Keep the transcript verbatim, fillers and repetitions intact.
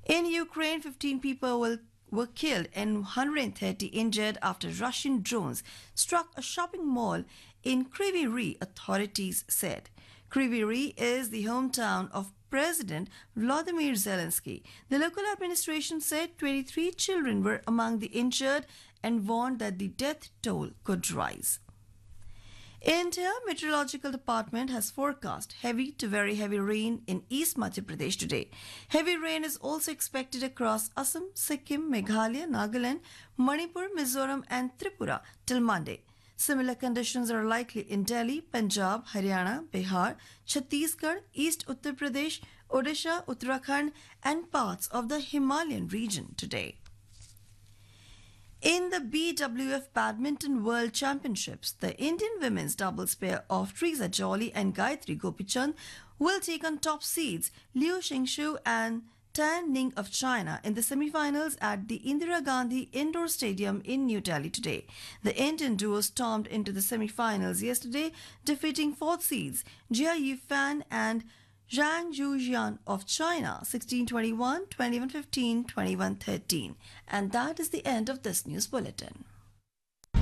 In Ukraine, fifteen people will, were killed and one hundred thirty injured after Russian drones struck a shopping mall in Kryvyi Rih, authorities said. Kryvyi Rih is the hometown of President Volodymyr Zelensky. The local administration said twenty-three children were among the injured and warned that the death toll could rise. India Meteorological Department has forecast heavy to very heavy rain in East Madhya Pradesh today. Heavy rain is also expected across Assam, Sikkim, Meghalaya, Nagaland, Manipur, Mizoram and Tripura till Monday. Similar conditions are likely in Delhi, Punjab, Haryana, Bihar, Chhattisgarh, East Uttar Pradesh, Odisha, Uttarakhand and parts of the Himalayan region today. In the B W F Badminton World Championships, the Indian women's doubles pair of Teresa Jolly and Gayatri Gopichand will take on top seeds Liu Xingshu and Tan Ning of China in the semi-finals at the Indira Gandhi Indoor Stadium in New Delhi today. The Indian duo stormed into the semi-finals yesterday, defeating fourth seeds Jia Yifan and Zhang Yujian of China sixteen twenty-one, twenty-one fifteen, twenty-one thirteen. And that is the end of this news bulletin.